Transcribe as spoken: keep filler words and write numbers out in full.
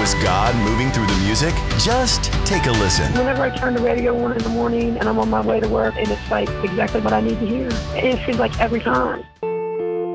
Was God moving through the music? Just take a listen. Whenever I turn the radio on in the morning and I'm on my way to work and it's like exactly what I need to hear, it seems like every time.